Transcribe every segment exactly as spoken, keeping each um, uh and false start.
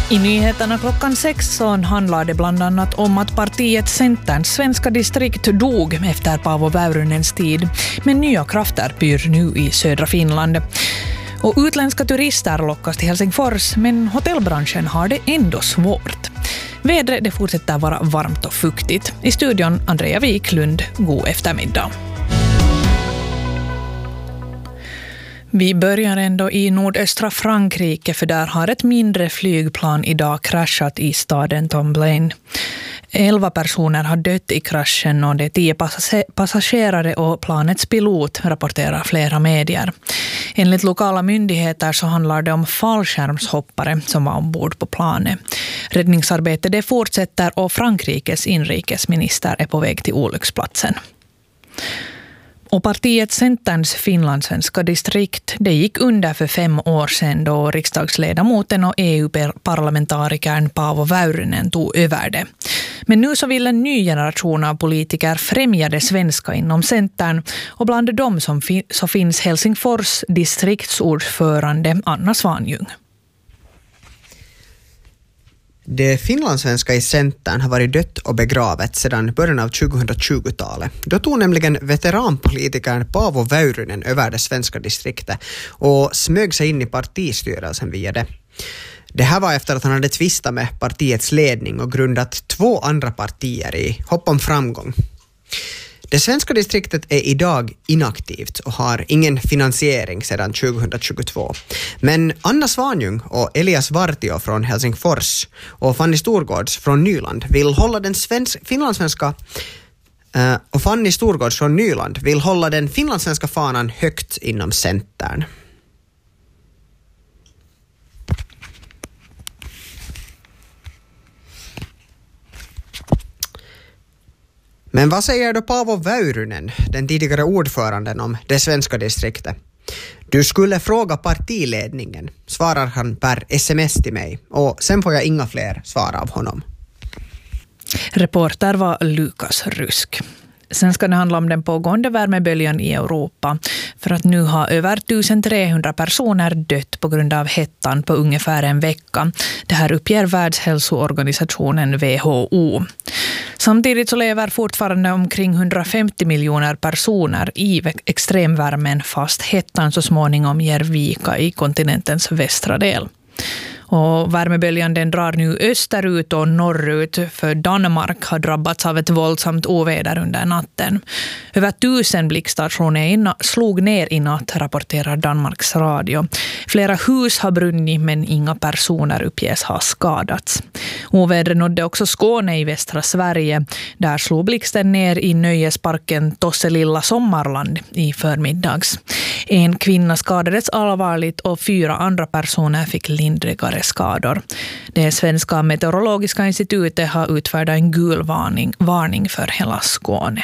I nyheterna klockan sex så handlar det bland annat om att partiet Centerns svenska distrikt dog efter Paavo Väyrynens tid. Men nya krafter pyr nu i södra Finland. Och utländska turister lockas till Helsingfors, men hotellbranschen har det ändå svårt. Vädret det fortsätter vara varmt och fuktigt. I studion Andrea Wiklund, god eftermiddag. Vi börjar ändå i nordöstra Frankrike, för där har ett mindre flygplan idag kraschat i staden Tomblaine. Elva personer har dött i kraschen och det är tio passagerare och planets pilot, rapporterar flera medier. Enligt lokala myndigheter så handlar det om fallskärmshoppare som var ombord på planet. Räddningsarbetet det fortsätter och Frankrikes inrikesminister är på väg till olycksplatsen. Och partiet Centerns finlandssvenska distrikt det gick under för fem år sedan då riksdagsledamoten och E U-parlamentarikern Paavo Väyrynen tog över det. Men nu så vill en ny generation av politiker främja det svenska inom Centern, och bland dem som fi- så finns Helsingfors distriktsordförande Anna Svanjung. Det finlandssvenska i Centern har varit dött och begravet sedan början av tjugohundratjugotalet. Då tog nämligen veteranpolitikern Paavo Väyrynen över det svenska distriktet och smög sig in i partistyrelsen via det. Det här var efter att han hade tvistat med partiets ledning och grundat två andra partier i hopp om framgång. Det svenska distriktet är idag inaktivt och har ingen finansiering sedan tjugohundratjugotvå. Men Anna Svanjung och Elias Vartio från Helsingfors och Fanny Storgårds från Nyland vill hålla den svensk, finlandssvenska uh, och Fanny Storgårds från Nyland vill hålla den finlandssvenska fanan högt inom Centern. Men vad säger då Paavo Väyrynen, den tidigare ordföranden, om det svenska distriktet? Du skulle fråga partiledningen, svarar han per sms till mig, och sen får jag inga fler svar av honom. Reporter var Lukas Rusk. Sen ska det handla om den pågående värmeböljan i Europa, för att nu har över tusentrehundra personer dött på grund av hettan på ungefär en vecka. Det här uppger Världshälsoorganisationen W H O. Samtidigt så lever fortfarande omkring hundrafemtio miljoner personer i extremvärmen, fast hettan så småningom ger vika i kontinentens västra del. Och värmeböljan den drar nu österut och norrut, för Danmark har drabbats av ett våldsamt oväder under natten. Över tusen blickstationer slog ner i natt, rapporterar Danmarks radio. Flera hus har brunnit, men inga personer uppges ha skadats. Ovädret nådde också Skåne i västra Sverige. Där slog blixten ner i nöjesparken Tosselilla Sommarland i förmiddags. En kvinna skadades allvarligt och fyra andra personer fick lindrigare skador. Det svenska meteorologiska institutet har utfärdat en gul varning, varning för hela Skåne.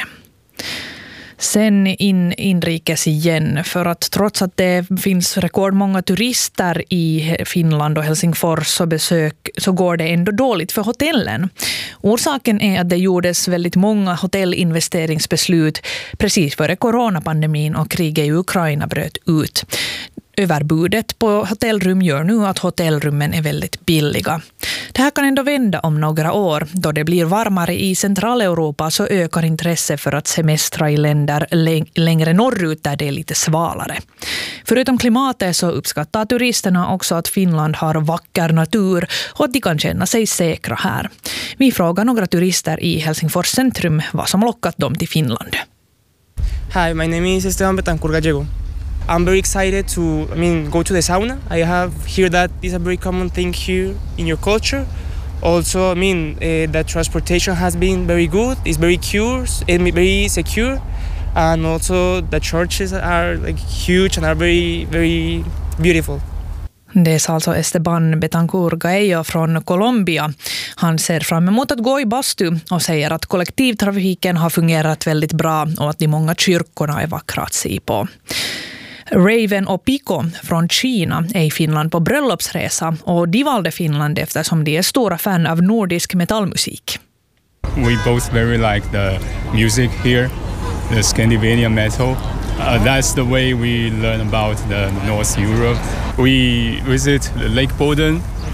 Sen in inrikes igen, för att trots att det finns rekordmånga turister i Finland och Helsingfors så, besök, så går det ändå dåligt för hotellen. Orsaken är att det gjordes väldigt många hotellinvesteringsbeslut precis före coronapandemin och kriget i Ukraina bröt ut. Överbudet på hotellrum gör nu att hotellrummen är väldigt billiga. Det här kan ändå vända om några år. Då det blir varmare i Centraleuropa så ökar intresse för att semestra i länder läng- längre norrut där det är lite svalare. Förutom klimatet så uppskattar turisterna också att Finland har vacker natur och att de kan känna sig säkra här. Vi frågar några turister i Helsingfors centrum vad som lockat dem till Finland. Hi, my name is Esteban Betancourt Gallego. I'm very excited to, I mean, go to the sauna. I have heard that it's a very common thing here in your culture. Also, I mean, uh, the transportation has been very good. It's very curious and very secure. And also the churches are like huge and are very, very beautiful. Det sa alltså Esteban Betancourt Gallego från Colombia. Han ser fram emot att gå i bastu och säger att kollektivtrafiken har fungerat väldigt bra och att de många kyrkorna är vackra att se på. Raven och Pico från Kina är i Finland på bröllopsresa, och de valde Finland eftersom de är stora fan av nordisk metallmusik. We both very like the music here, the Scandinavian metal. Uh, that's the way we learn about the North Europe. We visit Lake Boden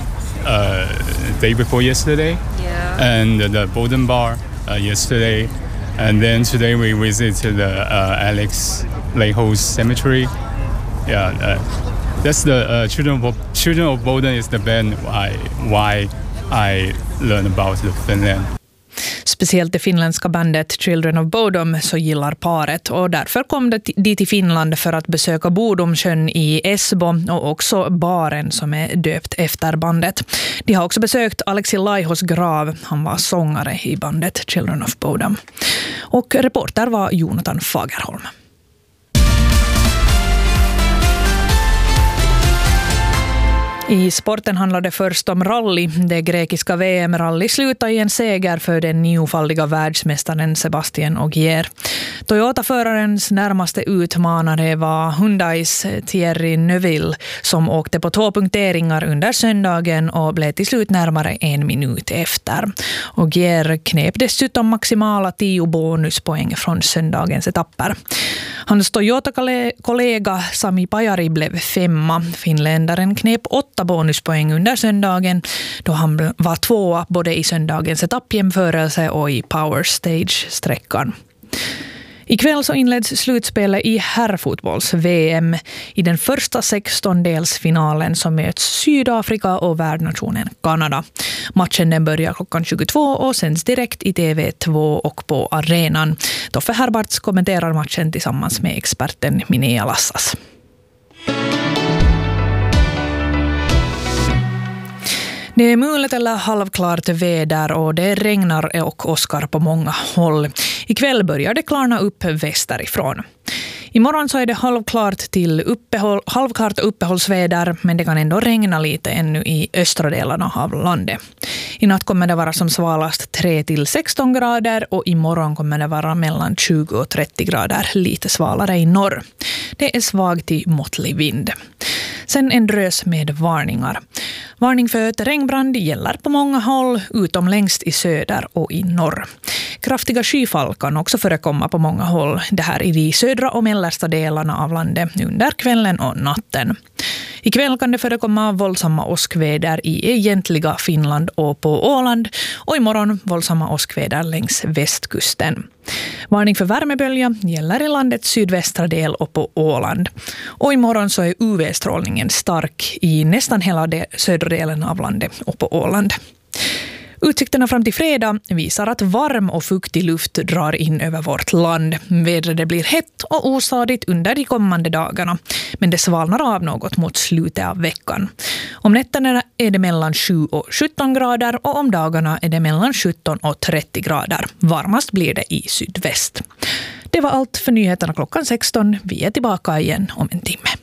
uh, day before yesterday, Yeah. and the Bowden Bar uh, yesterday, and then today we visited the uh, Alex Lehos Cemetery. Yeah, uh, that's the uh, Children of Children of Bowden is the band I, why I learned about the Finland. Speciellt det finländska bandet Children of Bodom så gillar paret och därför kom det dit till Finland för att besöka Bodomsjön i Esbo och också baren som är döpt efter bandet. De har också besökt Alexi Laihos grav, han var sångare i bandet Children of Bodom. Och reporter var Jonathan Fagerholm. I sporten handlar det först om rally. Det grekiska V M-rally slutade i en seger för den niofaldiga världsmästaren Sebastian Ogier. Toyota-förarens närmaste utmanare var Hyundais Thierry Neuville som åkte på två punkteringar under söndagen och blev till slut närmare en minut efter. Ogier knep dessutom maximala tio bonuspoäng från söndagens etapper. Hans Toyota-kollega Sami Pajari blev femma. Finländaren knep åtta bonuspoäng under söndagen då han var tvåa både i söndagens etappjämförelse och i Power Stage-sträckan. Ikväll så inleds slutspelet i herrfotbolls-V M. I den första sextondelsfinalen som möts Sydafrika och värdnationen Kanada. Matchen den börjar klockan tjugotvå och sänds direkt i T V två och på arenan. Toffe Herbarts kommenterar matchen tillsammans med experten Minea Lassas. Det är mulet eller halvklart väder och det regnar och åskar på många håll. Ikväll börjar det klarna upp västerifrån. Imorgon så är det halvklart till uppehåll, halvklart uppehållsväder men det kan ändå regna lite ännu i östra delarna av landet. I natt kommer det vara som svalast tre till sexton grader och imorgon kommer det vara mellan tjugo och trettio grader, lite svalare i norr. Det är svag till måttlig vind. Sen en drös med varningar. Varning för terrängbrand gäller på många håll, utom längst i söder och i norr. Kraftiga skyfall kan också förekomma på många håll, det här i de södra och mellersta delarna av landet under kvällen och natten. Ikväll kan det förekomma våldsamma åskväder i egentliga Finland och på Åland och imorgon våldsamma åskväder längs västkusten. Varning för värmebölja gäller i landets sydvästra del och på Åland. Och imorgon så är U V-strålningen stark i nästan hela de södra delen av landet och på Åland. Utsikterna fram till fredag visar att varm och fuktig luft drar in över vårt land. Vädret blir hett och ostadigt under de kommande dagarna, men det svalnar av något mot slutet av veckan. Om nätterna är det mellan sju och sjutton grader och om dagarna är det mellan sjutton och trettio grader. Varmast blir det i sydväst. Det var allt för nyheterna klockan sexton. Vi är tillbaka igen om en timme.